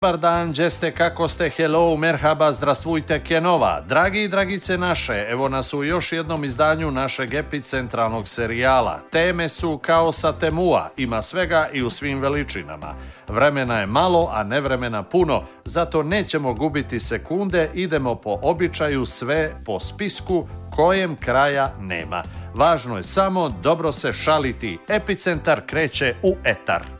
Dobar dan, gdje ste, kako ste, hello, merhaba, zdrastvujte, kenova. Dragi i dragice naše, evo nas u još jednom izdanju našeg epicentralnog serijala. Teme su kao sa Temua, ima svega i u svim veličinama. Vremena je malo, a nevremena puno, zato nećemo gubiti sekunde, idemo po običaju sve po spisku kojem kraja nema. Važno je samo dobro se šaliti, epicentar kreće u etar.